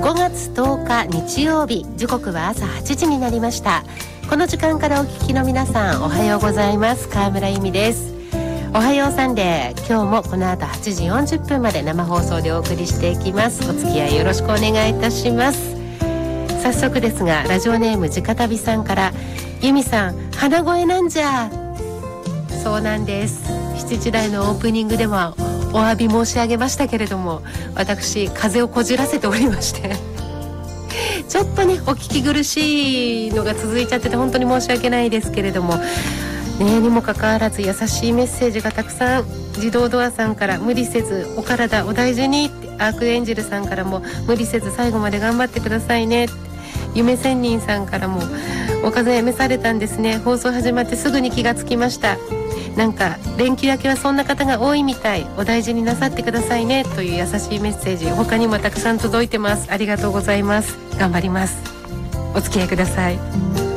5月10日日曜日、時刻は朝8時になりました。この時間からお聞きの皆さん、おはようございます。川村由美です。おはようサンデー、今日もこの後8時40分まで生放送でお送りしていきます。お付き合いよろしくお願いいたします。早速ですが、ラジオネーム直旅さんから、由美さん鼻声なんじゃ。そうなんです。7時台のオープニングではお詫び申し上げましたけれども、私風邪をこじらせておりましてちょっとねお聞き苦しいのが続いちゃってて本当に申し訳ないですけれどもね、にもかかわらず優しいメッセージがたくさん、自動ドアさんから無理せずお体お大事にって、アークエンジェルさんからも無理せず最後まで頑張ってくださいねって、夢仙人さんからもお風邪召されたんですね。放送始まってすぐに気がつきました。なんか連休明けはそんな方が多いみたい、お大事になさってくださいねという優しいメッセージ、他にもたくさん届いてます。ありがとうございます。頑張ります。お付き合いください。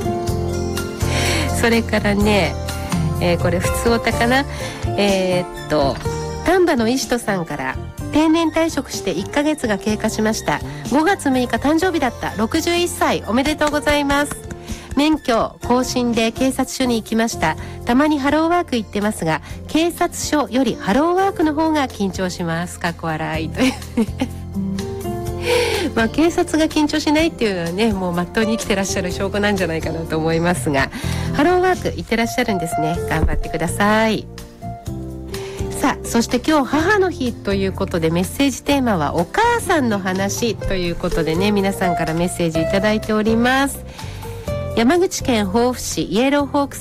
それからね、これ普通おたかな、丹波の石戸さんから、定年退職して1ヶ月が経過しました。5月6日誕生日だった。61歳おめでとうございます。免許更新で警察署に行きました。たまにハローワーク行ってますが、警察署よりハローワークの方が緊張します。かっこ笑いというまあ警察が緊張しないっていうのはね、もうまっとうに生きてらっしゃる証拠なんじゃないかなと思いますが、ハローワーク行ってらっしゃるんですね。頑張ってください。さあ、そして今日母の日ということで、メッセージテーマはお母さんの話ということでね、皆さんからメッセージいただいております。山口県防府市イエローホークス